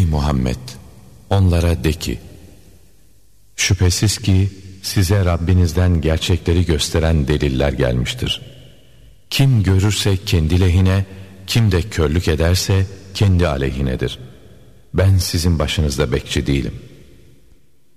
Muhammed, onlara de ki, şüphesiz ki size Rabbinizden gerçekleri gösteren deliller gelmiştir. Kim görürse kendi lehine, kim de körlük ederse kendi aleyhinedir. Ben sizin başınızda bekçi değilim.